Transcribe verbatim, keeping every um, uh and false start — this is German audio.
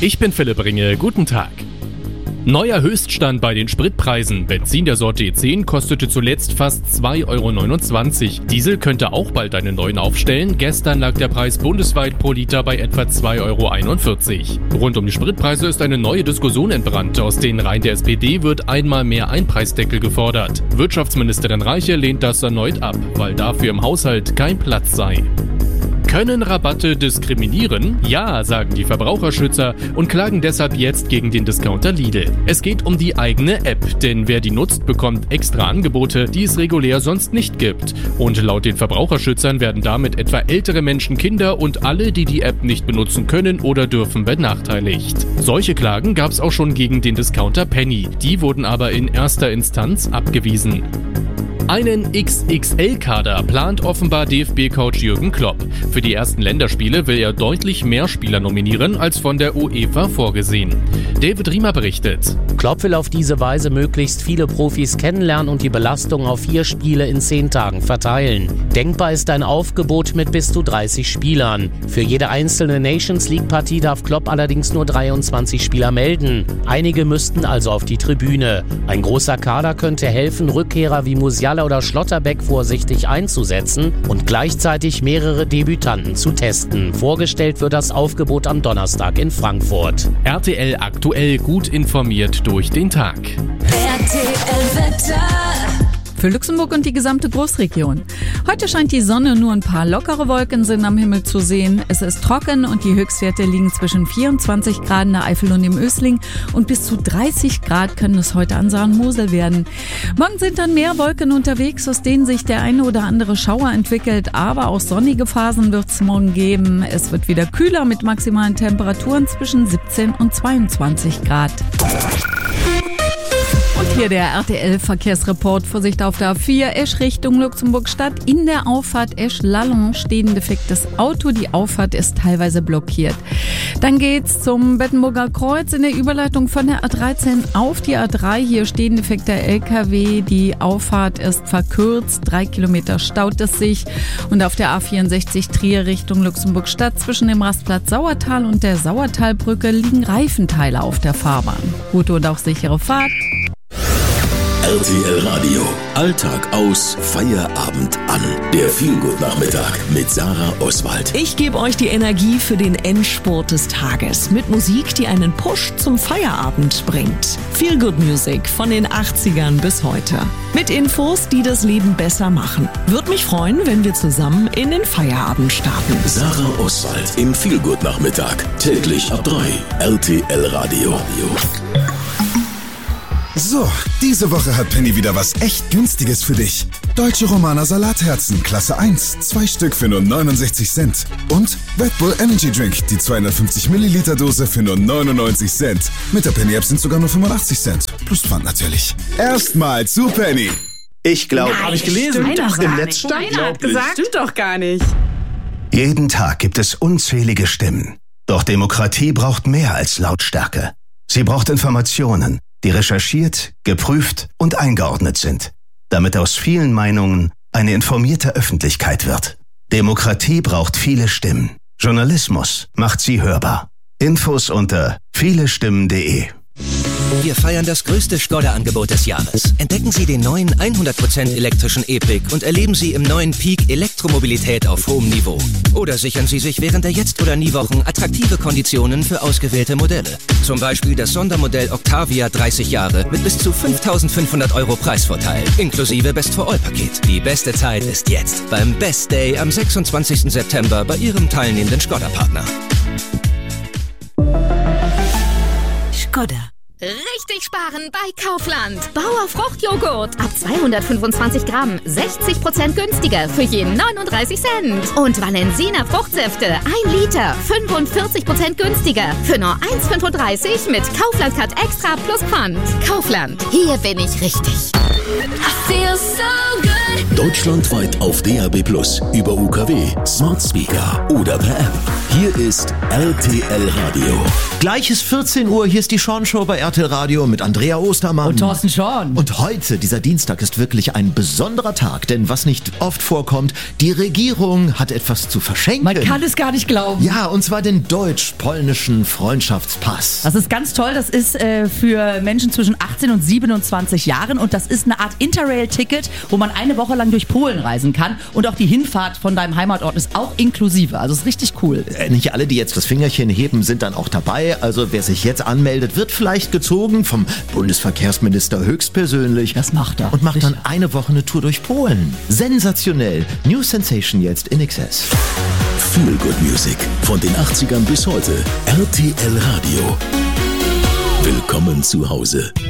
Ich bin Philipp Ringe, guten Tag. Neuer Höchststand bei den Spritpreisen. Benzin der Sorte E zehn kostete zuletzt fast zwei Euro neunundzwanzig. Diesel könnte auch bald einen neuen aufstellen. Gestern lag der Preis bundesweit pro Liter bei etwa zwei Euro einundvierzig. Rund um die Spritpreise ist eine neue Diskussion entbrannt. Aus den Reihen der S P D wird einmal mehr ein Preisdeckel gefordert. Wirtschaftsministerin Reiche lehnt das erneut ab, weil dafür im Haushalt kein Platz sei. Können Rabatte diskriminieren? Ja, sagen die Verbraucherschützer und klagen deshalb jetzt gegen den Discounter Lidl. Es geht um die eigene App, denn wer die nutzt, bekommt extra Angebote, die es regulär sonst nicht gibt. Und laut den Verbraucherschützern werden damit etwa ältere Menschen, Kinder und alle, die die App nicht benutzen können oder dürfen, benachteiligt. Solche Klagen gab es auch schon gegen den Discounter Penny. Die wurden aber in erster Instanz abgewiesen. Einen X X L-Kader plant offenbar D F B-Coach Jürgen Klopp. Für die ersten Länderspiele will er deutlich mehr Spieler nominieren, als von der UEFA vorgesehen. David Riemer berichtet. Klopp will auf diese Weise möglichst viele Profis kennenlernen und die Belastung auf vier Spiele in zehn Tagen verteilen. Denkbar ist ein Aufgebot mit bis zu dreißig Spielern. Für jede einzelne Nations-League-Partie darf Klopp allerdings nur dreiundzwanzig Spieler melden. Einige müssten also auf die Tribüne. Ein großer Kader könnte helfen, Rückkehrer wie Musiala oder Schlotterbeck vorsichtig einzusetzen und gleichzeitig mehrere Debütanten zu testen. Vorgestellt wird das Aufgebot am Donnerstag in Frankfurt. R T L aktuell, gut informiert durch den Tag. R T L-Wetter. Für Luxemburg und die gesamte Großregion. Heute scheint die Sonne, nur ein paar lockere Wolken sind am Himmel zu sehen. Es ist trocken und die Höchstwerte liegen zwischen vierundzwanzig Grad in der Eifel und im Ösling und bis zu dreißig Grad können es heute an Saar und Mosel werden. Morgen sind dann mehr Wolken unterwegs, aus denen sich der eine oder andere Schauer entwickelt, aber auch sonnige Phasen wird es morgen geben. Es wird wieder kühler mit maximalen Temperaturen zwischen siebzehn und zweiundzwanzig Grad. Und hier der R T L-Verkehrsreport. Vorsicht auf der A vier, Esch Richtung Luxemburg-Stadt. In der Auffahrt Esch-Lallon steht ein defektes Auto. Die Auffahrt ist teilweise blockiert. Dann geht's zum Bettenburger Kreuz in der Überleitung von der A dreizehn auf die A drei. Hier steht ein defekter L K W. Die Auffahrt ist verkürzt. Drei Kilometer staut es sich. Und auf der A vierundsechzig Trier Richtung Luxemburg-Stadt zwischen dem Rastplatz Sauertal und der Sauertalbrücke liegen Reifenteile auf der Fahrbahn. Gute und auch sichere Fahrt. R T L Radio. Alltag aus, Feierabend an. Der Feelgood-Nachmittag mit Sarah Oswald. Ich gebe euch die Energie für den Endspurt des Tages mit Musik, die einen Push zum Feierabend bringt. Feelgood Music von den achtzigern bis heute. Mit Infos, die das Leben besser machen. Würde mich freuen, wenn wir zusammen in den Feierabend starten. Sarah Oswald im Feelgood-Nachmittag. Täglich ab drei. R T L Radio. So, diese Woche hat Penny wieder was echt Günstiges für dich. Deutsche Romaner Salatherzen, Klasse eins, zwei Stück für nur neunundsechzig Cent. Und Red Bull Energy Drink, die zweihundertfünfzig Milliliter Dose für nur neunundneunzig Cent. Mit der Penny-App sind sogar nur fünfundachtzig Cent. Plus Pfand natürlich. Erstmal zu Penny. Ich glaube, habe ich gelesen. Doch im Netz stand, hat gesagt, stimmt doch gar nicht. Jeden Tag gibt es unzählige Stimmen. Doch Demokratie braucht mehr als Lautstärke. Sie braucht Informationen, die recherchiert, geprüft und eingeordnet sind, damit aus vielen Meinungen eine informierte Öffentlichkeit wird. Demokratie braucht viele Stimmen. Journalismus macht sie hörbar. Infos unter vielestimmen punkt de. Wir feiern das größte Skoda-Angebot des Jahres. Entdecken Sie den neuen hundert Prozent elektrischen E-Pick und erleben Sie im neuen Peak Elektromobilität auf hohem Niveau. Oder sichern Sie sich während der Jetzt- oder Nie-Wochen attraktive Konditionen für ausgewählte Modelle. Zum Beispiel das Sondermodell Octavia dreißig Jahre mit bis zu fünftausendfünfhundert Euro Preisvorteil, inklusive Best-for-All-Paket. Die beste Zeit ist jetzt beim Best Day am sechsundzwanzigsten September bei Ihrem teilnehmenden Skoda-Partner. Skoda. Richtig sparen bei Kaufland. Bauer Fruchtjoghurt ab zweihundertfünfundzwanzig Gramm, sechzig Prozent günstiger für jeden neununddreißig Cent. Und Valensina Fruchtsäfte ein Liter, fünfundvierzig Prozent günstiger für nur eins fünfunddreißig mit Kaufland Card Extra plus Pfand. Kaufland, hier bin ich richtig. Deutschlandweit auf D A B plus, über U K W, Smart Speaker oder per App. Hier ist R T L Radio. Gleich ist vierzehn Uhr, hier ist die Sean-Show bei R T L Radio mit Andrea Ostermann. Und Thorsten Schorn. Und heute, dieser Dienstag, ist wirklich ein besonderer Tag, denn was nicht oft vorkommt, die Regierung hat etwas zu verschenken. Man kann es gar nicht glauben. Ja, und zwar den deutsch-polnischen Freundschaftspass. Das ist ganz toll, das ist äh, für Menschen zwischen achtzehn und siebenundzwanzig Jahren und das ist eine Art Interrail-Ticket, wo man eine Woche lang durch Polen reisen kann und auch die Hinfahrt von deinem Heimatort ist auch inklusive, also ist richtig cool. Äh, nicht alle, die jetzt das Fingerchen heben, sind dann auch dabei, also wer sich jetzt anmeldet, wird vielleicht gezogen vom Bundesverkehrsminister höchstpersönlich. Das macht er. Und macht dann eine Woche eine Tour durch Polen. Sensationell. New Sensation jetzt in Excess. Feel Good Music von den achtzigern bis heute. R T L Radio. Willkommen zu Hause.